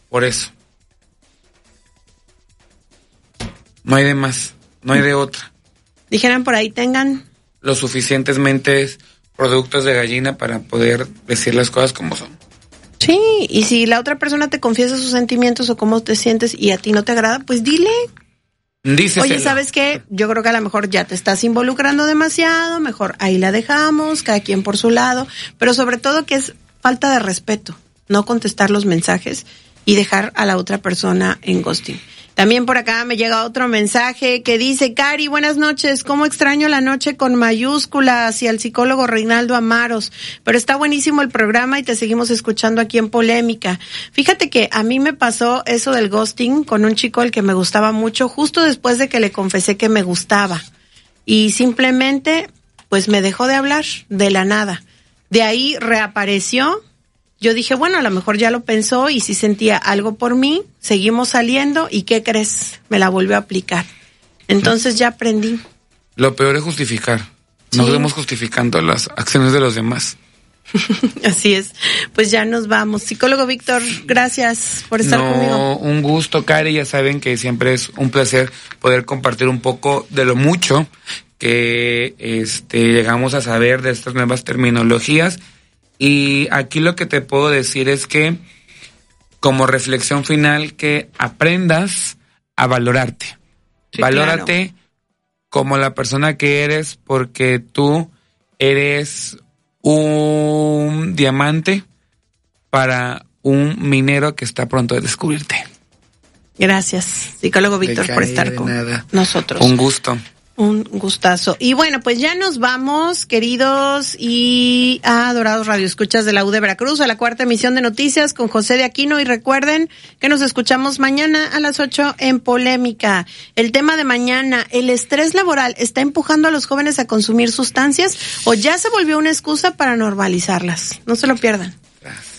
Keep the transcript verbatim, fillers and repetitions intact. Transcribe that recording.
por eso. No hay de más, no hay de otra. Dijeran por ahí, tengan los suficientemente productos de gallina para poder decir las cosas como son. Sí, y si la otra persona te confiesa sus sentimientos o cómo te sientes y a ti no te agrada, pues dile. Díceselo. Oye, ¿sabes qué? Yo creo que a lo mejor ya te estás involucrando demasiado, mejor ahí la dejamos, cada quien por su lado, pero sobre todo que es falta de respeto, no contestar los mensajes y dejar a la otra persona en ghosting. También por acá me llega otro mensaje que dice, Cari, buenas noches, cómo extraño la noche con mayúsculas y al psicólogo Reinaldo Amaros, pero está buenísimo el programa y te seguimos escuchando aquí en Polémica. Fíjate que a mí me pasó eso del ghosting con un chico al que me gustaba mucho justo después de que le confesé que me gustaba y simplemente pues me dejó de hablar de la nada. De ahí reapareció. Yo dije, bueno, a lo mejor ya lo pensó y si sentía algo por mí, seguimos saliendo y ¿qué crees? Me la volvió a aplicar. Entonces ya aprendí. Lo peor es justificar. Sí. Nos vemos justificando las acciones de los demás. Así es. Pues ya nos vamos. Psicólogo Víctor, gracias por estar no, conmigo. Un gusto, Cari. Ya saben que siempre es un placer poder compartir un poco de lo mucho que este llegamos a saber de estas nuevas terminologías. Y aquí lo que te puedo decir es que, como reflexión final, que aprendas a valorarte. Sí, valórate claro. Como la persona que eres, porque tú eres un diamante para un minero que está pronto a descubrirte. Gracias, psicólogo Víctor, por estar con nada. nosotros. Un gusto. Un gustazo. Y bueno, pues ya nos vamos, queridos y adorados radioescuchas de la U de Veracruz, a la cuarta emisión de Noticias con José de Aquino. Y recuerden que nos escuchamos mañana a las ocho en Polémica. El tema de mañana, ¿el estrés laboral está empujando a los jóvenes a consumir sustancias o ya se volvió una excusa para normalizarlas? No se lo pierdan. Gracias.